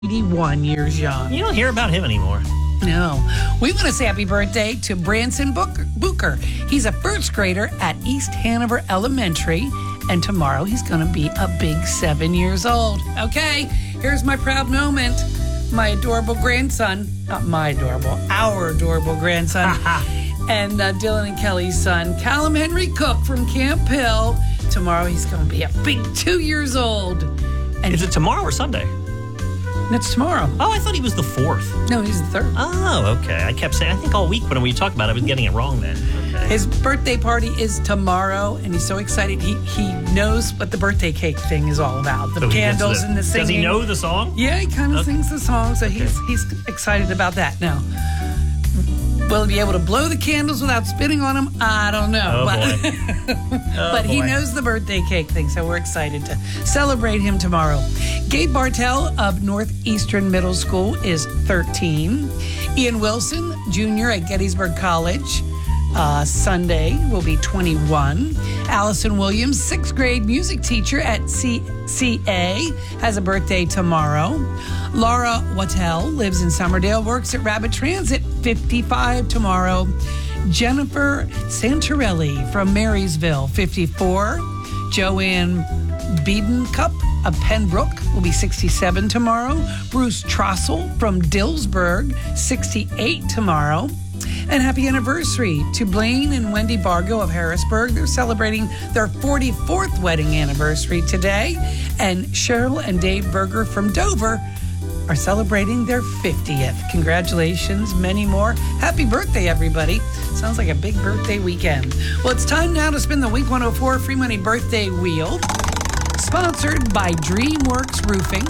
81 years young. You don't hear about him anymore. No. We want to say happy birthday to Branson Booker. He's a first grader at East Hanover Elementary, and tomorrow he's going to be a big 7 years old. Okay, here's my proud moment. My adorable grandson, not my adorable, our adorable grandson, and Dylan and Kelly's son, Callum Henry Cook from Camp Hill. Tomorrow he's going to be a big 2 years old. And Is it tomorrow or Sunday? It's tomorrow. Oh, I thought he was the 4th. No, he's the 3rd. Oh, okay. I kept saying, I think all week when we talked about it, I was getting it wrong then. Okay. His birthday party is tomorrow, and he's so excited. He knows what the birthday cake thing is all about. The So he gets candles and the singing. Does he know the song? Yeah, he kind of sings the song, so he's excited about that. Now, will he be able to blow the candles without spitting on them? I don't know. Oh, boy. But he boy. knows the birthday cake thing, so we're excited to celebrate him tomorrow. Gabe Bartell of Northeastern Middle School is 13. Ian Wilson, Jr. at Gettysburg College, Sunday will be 21. Allison Williams, 6th grade music teacher at CA, has a birthday tomorrow. Laura Wattell lives in Summerdale, works at Rabbit Transit, 55 tomorrow. Jennifer Santorelli from Marysville, 54. Joanne Biedencup of Pembroke will be 67 tomorrow. Bruce Trossel from Dillsburg, 68 tomorrow. And happy anniversary to Blaine and Wendy Bargo of Harrisburg. They're celebrating their 44th wedding anniversary today. And Cheryl and Dave Berger from Dover are celebrating their 50th. Congratulations, many more. Happy birthday, everybody. Sounds like a big birthday weekend. Well, it's time now to spin the Wink 104 Free Money Birthday Wheel. Sponsored by DreamWorks Roofing.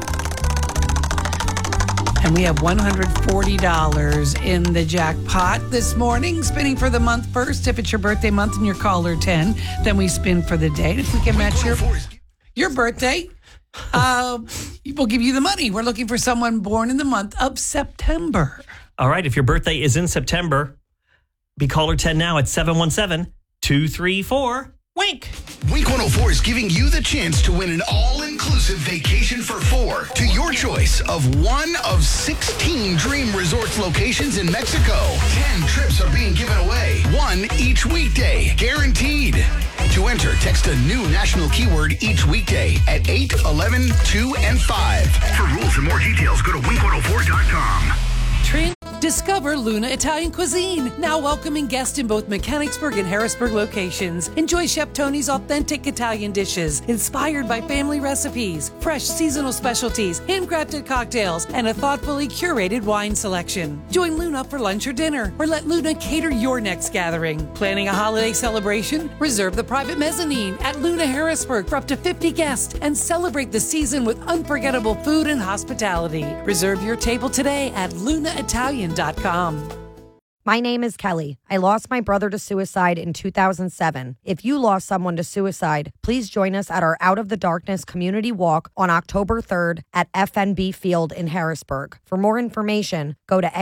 And we have $140 in the jackpot this morning. Spinning for the month first. If it's your birthday month and you're caller 10, then we spin for the day. If we can match your birthday, we'll give you the money. We're looking for someone born in the month of September. All right, if your birthday is in September, be caller 10 now at 717-234-WINK. Wink 104 is giving you the chance to win an all-inclusive vacation for 4 to your choice of one of 16 Dream Resorts locations in Mexico. 10 trips are being given away, one each weekday, guaranteed. To enter, text a new national keyword each weekday at 8, 11, 2, and 5. For rules and more details, go to wink104.com. Discover Luna Italian Cuisine, now welcoming guests in both Mechanicsburg and Harrisburg locations. Enjoy Chef Tony's authentic Italian dishes, inspired by family recipes, fresh seasonal specialties, handcrafted cocktails, and a thoughtfully curated wine selection. Join Luna for lunch or dinner, or let Luna cater your next gathering. Planning a holiday celebration? Reserve the private mezzanine at Luna Harrisburg for up to 50 guests and celebrate the season with unforgettable food and hospitality. Reserve your table today at lunaitalian.com. My name is Kelly. I lost my brother to suicide in 2007. If you lost someone to suicide, please join us at our Out of the Darkness community walk on October 3rd at FNB Field in Harrisburg. For more information, go to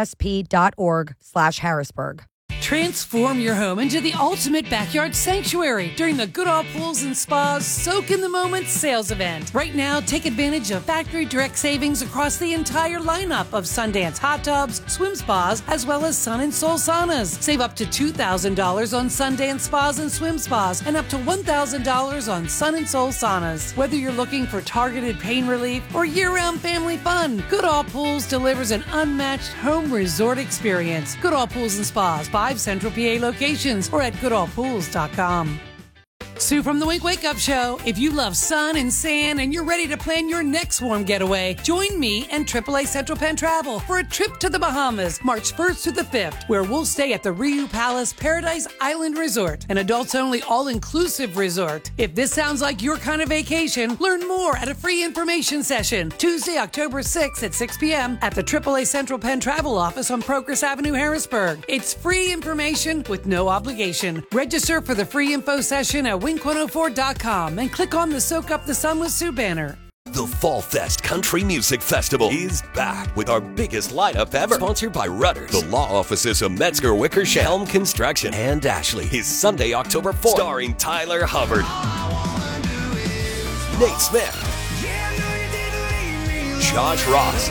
afsp.org/Harrisburg. Transform your home into the ultimate backyard sanctuary during the Goodall Pools and Spas Soak in the Moment sales event. Right now, take advantage of factory direct savings across the entire lineup of Sundance hot tubs, swim spas, as well as Sun and Soul saunas. Save up to $2,000 on Sundance spas and swim spas and up to $1,000 on Sun and Soul saunas. Whether you're looking for targeted pain relief or year-round family fun, Goodall Pools delivers an unmatched home resort experience. Goodall Pools and Spas, 5 Central PA locations or at goodallpools.com. Sue from the Wink Wake Up Show. If you love sun and sand and you're ready to plan your next warm getaway, join me and AAA Central Penn Travel for a trip to the Bahamas, March 1st to the 5th, where we'll stay at the Riu Palace Paradise Island Resort, an adults-only all-inclusive resort. If this sounds like your kind of vacation, learn more at a free information session, Tuesday, October 6th at 6 p.m. at the AAA Central Penn Travel Office on Progress Avenue, Harrisburg. It's free information with no obligation. Register for the free info session at wink104.com and click on the Soak Up the Sun with Sue banner. The Fall Fest Country Music Festival is back with our biggest lineup ever. Sponsored by Rudders, the law offices of Metzger Wickersham, Helm Construction, and Ashley is Sunday, October 4th. Starring Tyler Hubbard, Nate Smith, Josh Ross,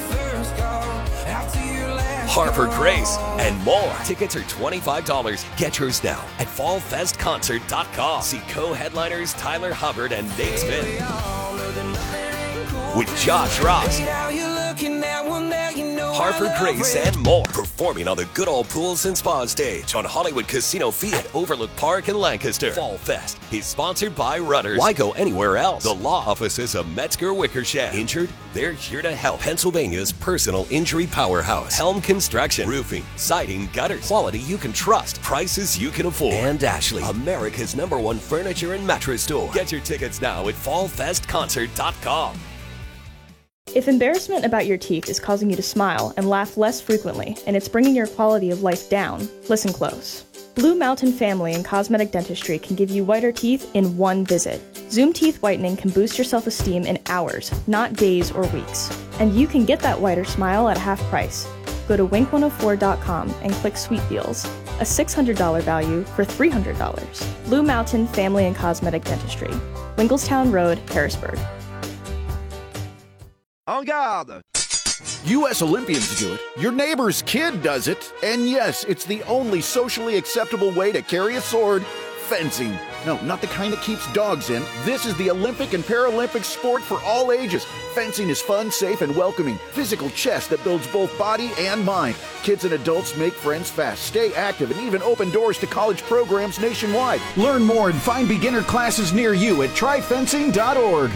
Harper Grace, and more. Tickets are $25. Get yours now at fallfestconcert.com. See co-headliners Tyler Hubbard and Nate Smith with Josh Ross, Harper Grace, and more. Performing on the Good Old Pools and Spa stage on Hollywood Casino Fee at Overlook Park in Lancaster. Fall Fest is sponsored by Rudders. Why go anywhere else? The law offices of Metzger Wickersham. Injured? They're here to help. Pennsylvania's personal injury powerhouse. Helm Construction. Roofing, siding, gutters. Quality you can trust. Prices you can afford. And Ashley, America's #1 furniture and mattress store. Get your tickets now at fallfestconcert.com. If embarrassment about your teeth is causing you to smile and laugh less frequently, and it's bringing your quality of life down, listen close. Blue Mountain Family and Cosmetic Dentistry can give you whiter teeth in one visit. Zoom Teeth Whitening can boost your self-esteem in hours, not days or weeks. And you can get that whiter smile at half price. Go to wink104.com and click Sweet Deals, a $600 value for $300. Blue Mountain Family and Cosmetic Dentistry, Winklestown Road, Harrisburg. En garde! U.S. Olympians do it, your neighbor's kid does it, and yes, it's the only socially acceptable way to carry a sword, fencing. No, not the kind that keeps dogs in. This is the Olympic and Paralympic sport for all ages. Fencing is fun, safe, and welcoming. Physical chess that builds both body and mind. Kids and adults make friends fast, stay active, and even open doors to college programs nationwide. Learn more and find beginner classes near you at tryfencing.org.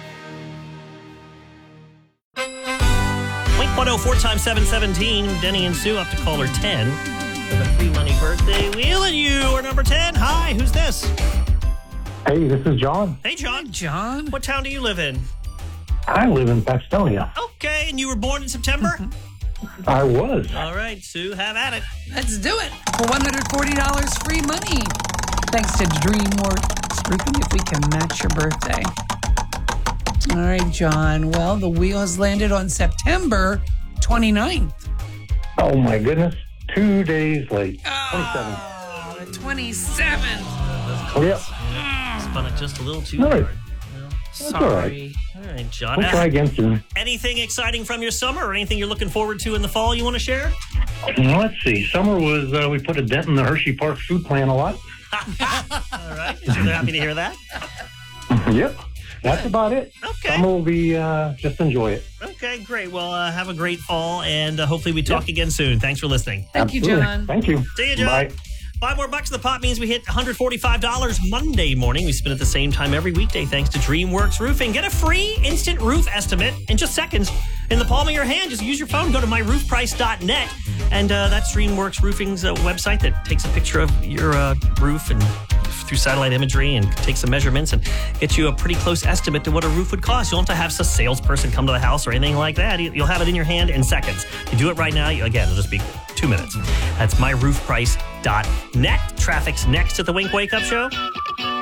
Wink 104 times 717. Denny and Sue up to caller 10 for the free money birthday wheel. And you are number 10. Hi, who's this? Hey, this is John. Hey, John. Hey, John. What town do you live in? I live in Paxtonia. Okay, and you were born in September? I was. All right, Sue, have at it. Let's do it for $140 free money. Thanks to DreamWorks Roofing, if we can match your birthday. All right, John. Well, the wheel has landed on September 29th. Oh, my goodness. 2 days late. 27th. Yep. Spun it just a little too All right. hard. Well, sorry. All right, John. We'll try again soon. Anything exciting from your summer or anything you're looking forward to in the fall you want to share? Let's see. Summer was, we put a dent in the Hershey Park food plan a lot. All right. They're happy to hear that. Yep. That's about it. Okay. Summer will be, just enjoy it. Okay, great. Well, have a great fall, and hopefully we talk again soon. Thanks for listening. Thank you, Absolutely. John. Thank you. See you, John. Bye. $5 more in the pot means we hit $145 Monday morning. We spin at the same time every weekday thanks to DreamWorks Roofing. Get a free instant roof estimate in just seconds in the palm of your hand. Just use your phone. Go to myroofprice.net. And that's DreamWorks Roofing's website that takes a picture of your roof and through satellite imagery and takes some measurements and gets you a pretty close estimate to what a roof would cost. You don't have to have a salesperson come to the house or anything like that. You'll have it in your hand in seconds. You do it right now, again, it'll just be 2 minutes. That's myroofprice.net. Traffic's next at the Wink Wake Up Show.